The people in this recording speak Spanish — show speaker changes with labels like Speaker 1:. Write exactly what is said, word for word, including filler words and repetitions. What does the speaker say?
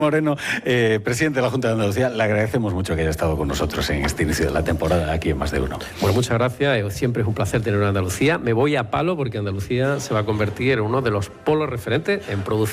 Speaker 1: Moreno, eh, presidente de la Junta de Andalucía, le agradecemos mucho que haya estado con nosotros en este inicio de la temporada aquí en Más de Uno.
Speaker 2: Bueno, muchas gracias. Siempre es un placer tener a Andalucía. Me voy a palo porque Andalucía se va a convertir en uno de los polos referentes en producción